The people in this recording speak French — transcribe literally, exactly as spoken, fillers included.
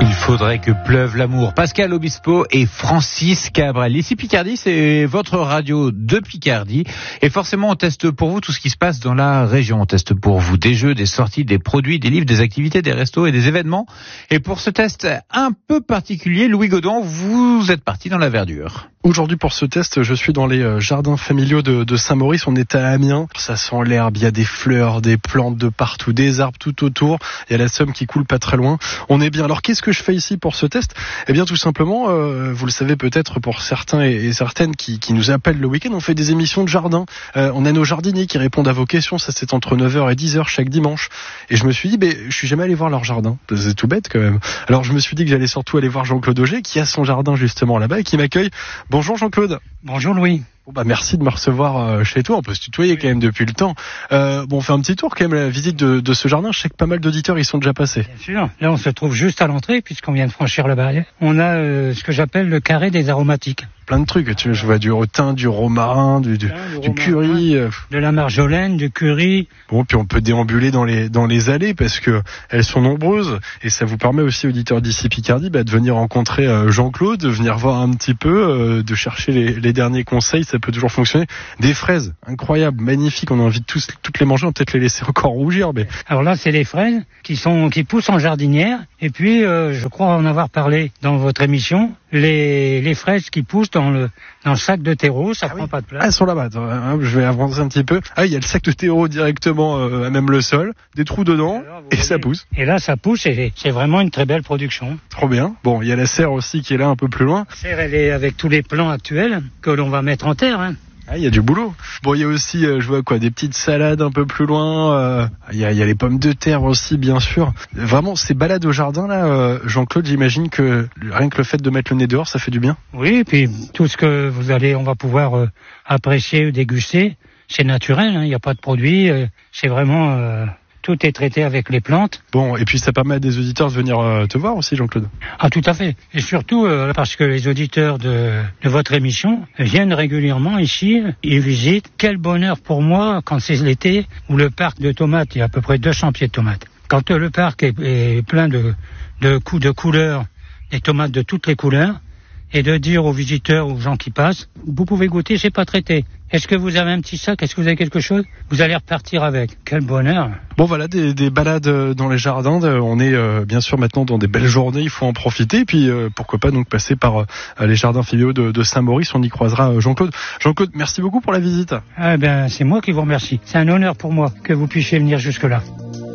Il faudrait que pleuve l'amour. Pascal Obispo et Francis Cabrel. Ici Picardie, c'est votre radio de Picardie. Et forcément, on teste pour vous tout ce qui se passe dans la région. On teste pour vous des jeux, des sorties, des produits, des livres, des activités, des restos et des événements. Et pour ce test un peu particulier, Louis Godon, vous êtes parti dans la verdure. Aujourd'hui, pour ce test, je suis dans les jardins familiaux de, de Saint-Maurice. On est à Amiens. Ça sent l'herbe. Il y a des fleurs, des plantes de partout, des arbres tout autour. Il y a la Somme qui coule pas très loin. On est bien. Alors, qu'est-ce que je fais ici pour ce test? Eh bien, tout simplement, euh, vous le savez peut-être pour certains et, et certaines qui, qui nous appellent le week-end, on fait des émissions de jardin. Euh, on a nos jardiniers qui répondent à vos questions. Ça, c'est entre neuf heures et dix heures chaque dimanche. Et je me suis dit, ben, je suis jamais allé voir leur jardin. C'est tout bête quand même. Alors, je me suis dit que j'allais surtout aller voir Jean-Claude Auger, qui a son jardin justement là-bas et qui m'accueille. Bonjour Jean-Claude. Bonjour Louis. Bon bah merci de me recevoir chez toi, on peut se tutoyer quand même depuis le temps. Euh, bon, on fait un petit tour quand même, la visite de, de ce jardin. Je sais que pas mal d'auditeurs y sont déjà passés. Bien sûr, là on se trouve juste à l'entrée puisqu'on vient de franchir le barrière. On a euh, ce que j'appelle le carré des aromatiques. Plein de trucs, tu vois, je vois du thym, du romarin, du, du, du, du curry. Euh... De la marjolaine, du curry. Bon, puis on peut déambuler dans les dans les allées parce que elles sont nombreuses et ça vous permet aussi, auditeurs d'ici Picardie, bah, de venir rencontrer euh, Jean-Claude, de venir voir un petit peu, euh, de chercher les, les derniers conseils, ça peut toujours fonctionner. Des fraises, incroyables, magnifiques, on a envie de tous, toutes les manger, on va peut-être les laisser encore rougir. Mais... Alors là, c'est les fraises qui sont qui poussent en jardinière et puis euh, je crois en avoir parlé dans votre émission, les, les fraises qui poussent dans le dans le sac de terreau, ça ah prend oui. pas de place. Ah, elles sont là-bas. Attends, je vais avancer un petit peu. Ah, il y a le sac de terreau directement euh, à même le sol, des trous dedans alors, et voyez, ça pousse. Et là, ça pousse et c'est vraiment une très belle production. Trop bien. Bon, il y a la serre aussi qui est là un peu plus loin. La serre, elle est avec tous les plants actuels que l'on va mettre en terre. Hein. Ah, il y a du boulot. Bon, il y a aussi, euh, je vois quoi, des petites salades un peu plus loin. Euh, il y a, il y a les pommes de terre aussi, bien sûr. Vraiment, ces balades au jardin là, euh, Jean-Claude, j'imagine que rien que le fait de mettre le nez dehors, ça fait du bien. Oui, et puis tout ce que vous allez, on va pouvoir euh, apprécier, déguster, c'est naturel. Il hein, n'y a pas de produits. Euh, c'est vraiment. Euh Tout est traité avec les plantes. Bon, et puis ça permet à des auditeurs de venir euh, te voir aussi, Jean-Claude. Ah, tout à fait. Et surtout euh, parce que les auditeurs de, de votre émission viennent régulièrement ici. Ils visitent. Quel bonheur pour moi quand c'est l'été où le parc de tomates, il y a à peu près deux cents pieds de tomates. Quand euh, le parc est, est plein de, de, cou- de couleurs, des tomates de toutes les couleurs, et de dire aux visiteurs, aux gens qui passent, vous pouvez goûter, c'est pas traité. Est-ce que vous avez un petit sac? Est-ce que vous avez quelque chose? Vous allez repartir avec. Quel bonheur. Bon voilà, des, des balades dans les jardins. On est euh, bien sûr maintenant dans des belles journées, il faut en profiter. Et puis euh, pourquoi pas donc passer par euh, les jardins familiaux de, de Saint-Maurice. On y croisera euh, Jean-Claude. Jean-Claude, merci beaucoup pour la visite. Ah ben, c'est moi qui vous remercie. C'est un honneur pour moi que vous puissiez venir jusque-là.